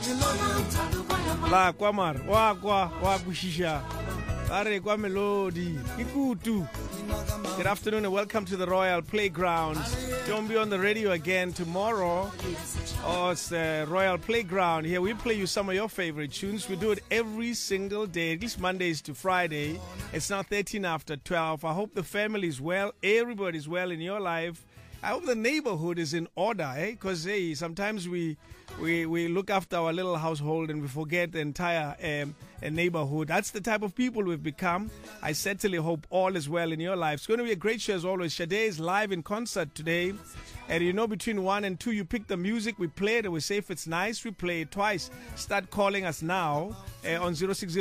La kwamar wa kushisha are kwa melody ikutu. Good afternoon and welcome to the Royal Playground. Don't be on the radio again tomorrow. Oh, it's the Royal Playground. Here we play you some of your favorite tunes. We do it every single day, at least Mondays to Friday. It's now 13 after 12. I hope the family is well. Everybody's well in your life. I hope the neighborhood is in order, because sometimes we look after our little household and we forget the entire neighborhood. That's the type of people we've become. I certainly hope all is well in your life. It's going to be a great show as always. Sade is live in concert today. And between 1 and 2, you pick the music, we play it, and we say if it's nice, we play it twice. Start calling us now on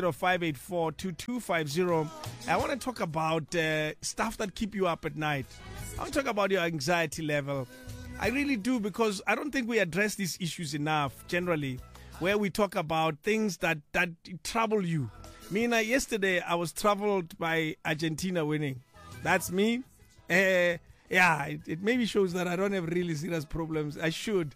060-584-2250. I want to talk about stuff that keep you up at night. I want to talk about your anxiety level. I really do, because I don't think we address these issues enough, generally, where we talk about things that trouble you. Yesterday, I was troubled by Argentina winning. That's me. It maybe shows that I don't have really serious problems. I should.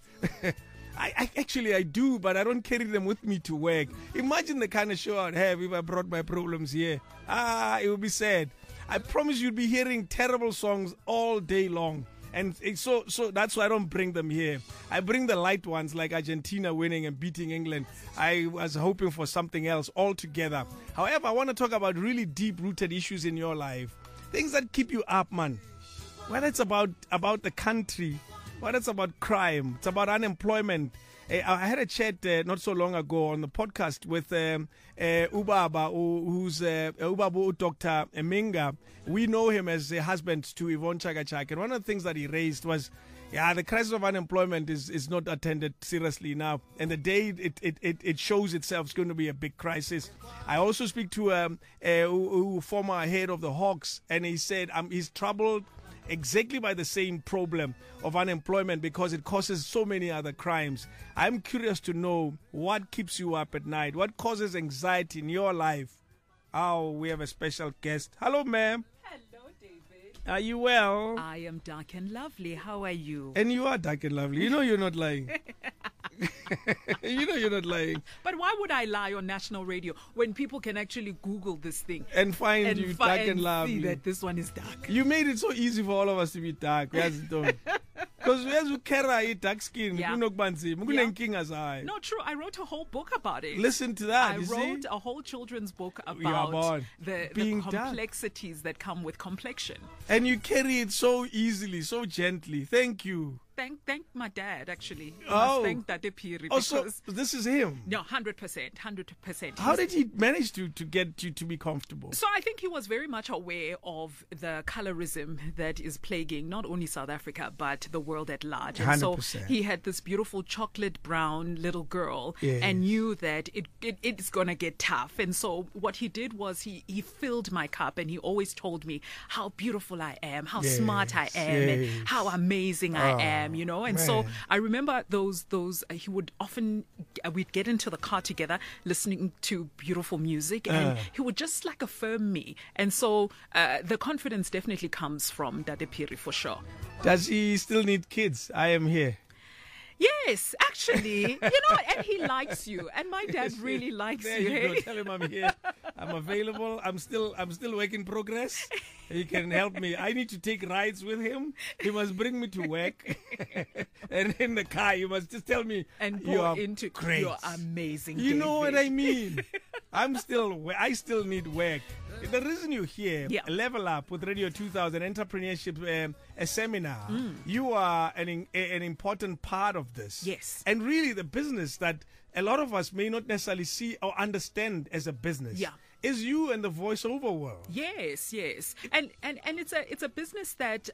I do, but I don't carry them with me to work. Imagine the kind of show I'd have if I brought my problems here. It would be sad. I promise you'd be hearing terrible songs all day long. And so that's why I don't bring them here. I bring the light ones like Argentina winning and beating England. I was hoping for something else altogether. However, I want to talk about really deep-rooted issues in your life. Things that keep you up, man. Whether it's about the country, whether it's about crime, it's about unemployment. I had a chat not so long ago on the podcast with Ubaba, who's Ubaba Dr. Eminga. We know him as a husband to Yvonne Chaka. And one of the things that he raised was, the crisis of unemployment is not attended seriously enough. And the day it shows itself, it's going to be a big crisis. I also speak to a former head of the Hawks, and he said he's troubled exactly by the same problem of unemployment because it causes so many other crimes. I'm curious to know what keeps you up at night, what causes anxiety in your life. Oh, we have a special guest. Hello, ma'am. Hello, David. Are you well? I am dark and lovely. How are you? And you are dark and lovely. You know you're not lying. You're not lying. But why would I lie on national radio when people can actually Google this thing and find you dark and lovely? See that this one is dark. You made it so easy for all of us to be dark. Because we carry dark skin. No, true. I wrote a whole book about it. Listen to that. I wrote a whole children's book about the complexities that come with complexion. And you carry it so easily, so gently. Thank you. Thank my dad, actually. Thank Dade Piri. So this is him? No, 100%. How did he manage to get you to be comfortable? So I think he was very much aware of the colorism that is plaguing not only South Africa, but the world at large. And 100%. so he had this beautiful chocolate brown little girl and knew that it's going to get tough. And so what he did was he filled my cup, and he always told me how beautiful I am, how smart I am, and how amazing I am. And man. So I remember those he would often, we'd get into the car together listening to beautiful music, and he would just like affirm me. And so the confidence definitely comes from Dade Piri for sure. Does he still need kids? I am here. Yes, actually, and he likes you, and my dad really likes there you. There you go. Tell him I'm here. I'm available. I'm still work in progress. He can help me. I need to take rides with him. He must bring me to work, and in the car, you must just tell me. And you are into great. You're amazing. You know David. what I mean? I still need work. The reason you're here, Level Up with Radio 2000 Entrepreneurship a seminar, you are an important part of this. Yes. And really the business that a lot of us may not necessarily see or understand as a business is you and the voiceover world. Yes. And it's a business that,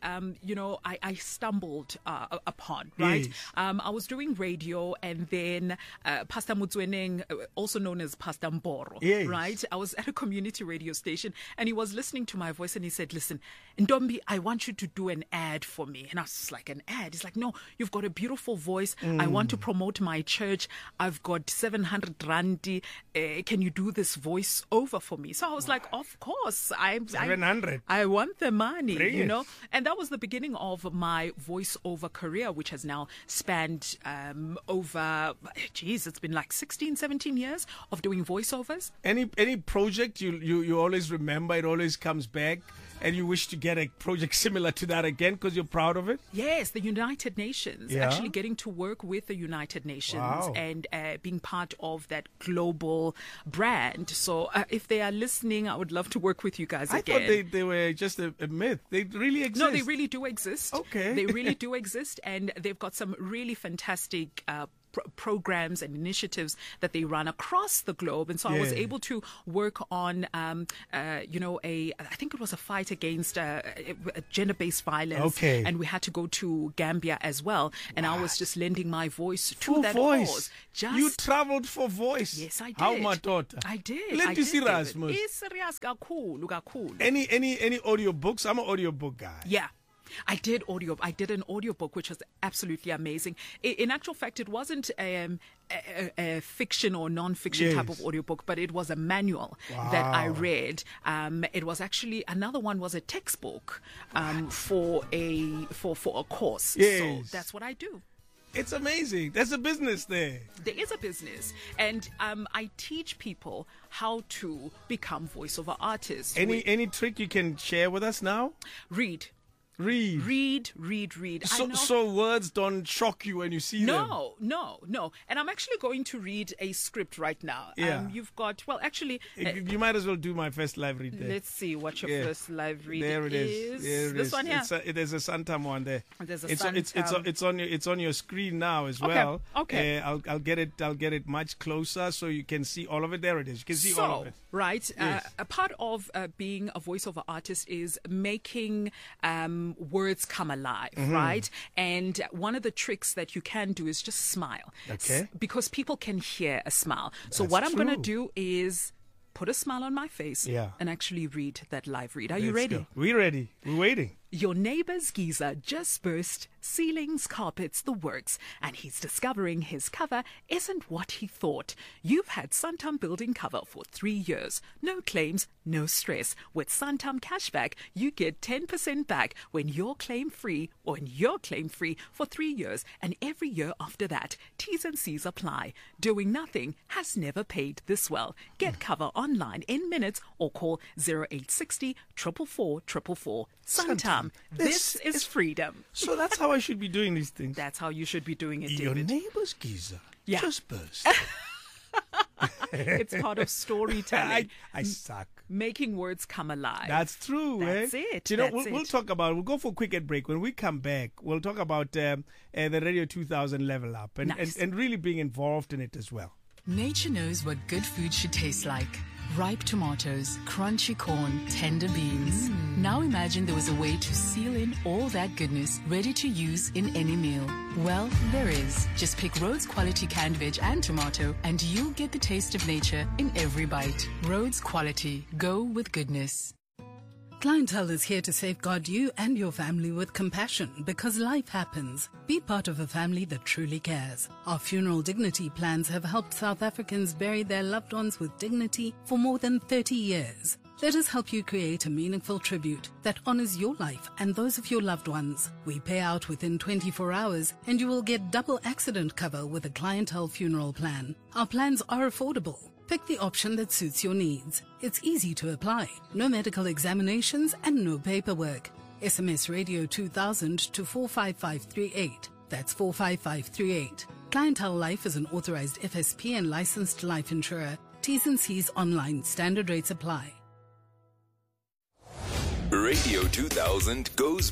I stumbled upon, right? Yes. I was doing radio, and then Pastor Mutsweneng, also known as Pastor Mboro, right? I was at a community radio station, and he was listening to my voice, and he said, listen, Ndombi, I want you to do an ad for me. And I was just like, an ad? He's like, no, you've got a beautiful voice. I want to promote my church. I've got 700 randi. Can you do this voice over? over for me. So I was like, of course, 700. I want the money, Brilliant. you know. And that was the beginning of my voiceover career, which has now spanned over, it's been like 16, 17 years of doing voiceovers. Any project you always remember, it always comes back, and you wish to get a project similar to that again because you're proud of it? Yes, the United Nations. Yeah? Actually getting to work with the United Nations. Wow. And being part of that global brand. So if they are listening, I would love to work with you guys again. I thought they were just a myth. They really exist. No, they really do exist. Okay. They really do exist, and they've got some really fantastic programs and initiatives that they run across the globe. And so I was able to work on, I think it was a fight against gender-based violence. Okay. And we had to go to Gambia as well. And I was just lending my voice to For that voice. cause. You traveled for voice. Yes, I did. How my daughter? I did. Let me see Rasmus. It's serious, kakhulu. Any audio books? I'm an audio book guy. Yeah. I did an audiobook, which was absolutely amazing. In actual fact, it wasn't a fiction or non-fiction type of audiobook, but it was a manual that I read. It was actually, another one was a textbook for a course. Yes. So that's what I do. It's amazing. There's a business there. There is a business, and I teach people how to become voiceover artists. Any trick you can share with us now? Read. Read. So words don't shock you when you see them. No. And I'm actually going to read a script right now. Yeah. You've got, well, actually... you might as well do my first live read there. Let's see what your first live read there it is. There it this is. one here? There's a Santam one there. There's a Santam. It's on your screen now as well. Okay. I'll get it much closer so you can see all of it. There it is. You can see all of it. Right. Yes. A part of being a voiceover artist is making words come alive, right? And one of the tricks that you can do is just smile. Okay. Because people can hear a smile. So That's what I'm going to true. do is put a smile on my face and actually read that live read. Are you ready? Go. We're ready. We're waiting. Your neighbor's geyser just burst, ceilings, carpets, the works, and he's discovering his cover isn't what he thought. You've had Santam building cover for 3 years. No claims, no stress. With Santam Cashback, you get 10% back when you're claim-free for 3 years, and every year after that. T's and C's apply. Doing nothing has never paid this well. Get cover online in minutes or call 0860 444 444. Santam. This is freedom. So that's how I should be doing these things. That's how you should be doing it, Your David. neighbor's geyser just burst. It's part of storytelling. I suck. Making words come alive. That's true. That's it. You know, That's we'll it. talk about. We'll go for a quick ad break. When we come back, we'll talk about the Radio 2000 Level Up and really being involved in it as well. Nature knows what good food should taste like. Ripe tomatoes, crunchy corn, tender beans. Now imagine there was a way to seal in all that goodness, ready to use in any meal. Well, there is. Just pick Rhodes Quality canned veg and tomato, and you'll get the taste of nature in every bite. Rhodes Quality. Go with goodness. Clientele is here to safeguard you and your family with compassion because life happens. Be part of a family that truly cares. Our funeral dignity plans have helped South Africans bury their loved ones with dignity for more than 30 years. Let us help you create a meaningful tribute that honors your life and those of your loved ones. We pay out within 24 hours and you will get double accident cover with a Clientele funeral plan. Our plans are affordable. Pick the option that suits your needs. It's easy to apply. No medical examinations and no paperwork. SMS Radio 2000 to 45538. That's 45538. Clientele Life is an authorized FSP and licensed life insurer. T's and C's online. Standard rates apply. Radio 2000 goes